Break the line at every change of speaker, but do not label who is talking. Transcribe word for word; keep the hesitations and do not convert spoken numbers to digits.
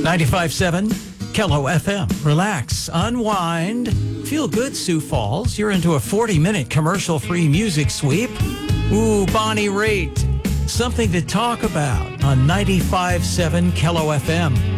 ninety-five seven Kello F M. Relax, unwind, feel good, Sioux Falls. You're into a forty-minute commercial-free music sweep. Ooh, Bonnie Raitt. Something to talk about on ninety-five seven Kello F M.